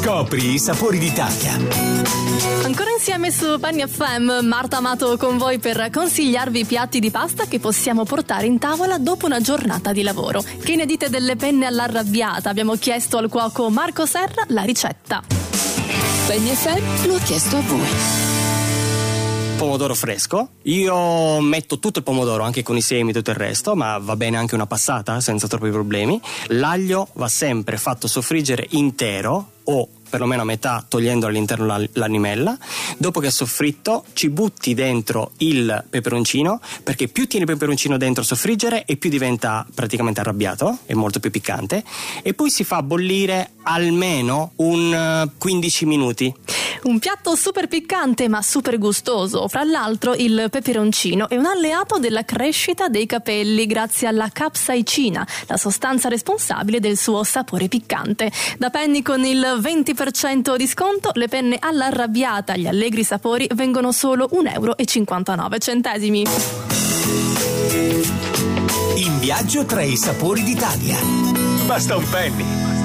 Scopri i sapori d'Italia. Ancora insieme su Penny FM, Marta Amato con voi per consigliarvi piatti di pasta che possiamo portare in tavola dopo una giornata di lavoro. Che ne dite delle penne all'arrabbiata? Abbiamo chiesto al cuoco Marco Serra la ricetta. Penny FM lo ha chiesto a voi. Pomodoro fresco. Io metto tutto il pomodoro, anche con i semi e tutto il resto, ma va bene anche una passata senza troppi problemi. L'aglio va sempre fatto soffriggere intero o perlomeno a metà, togliendo all'interno l'animella. Dopo che è soffritto ci butti dentro il peperoncino, perché più tieni il peperoncino dentro a soffriggere e più diventa praticamente arrabbiato, è molto più piccante, e poi si fa bollire almeno un 15 minuti. Un piatto super piccante ma super gustoso. Fra l'altro il peperoncino è un alleato della crescita dei capelli grazie alla capsaicina, la sostanza responsabile del suo sapore piccante. Da Penny con il 20% di sconto, le penne all'arrabbiata agli allegri sapori vengono solo €1,59. In viaggio tra i sapori d'Italia. Basta un penny.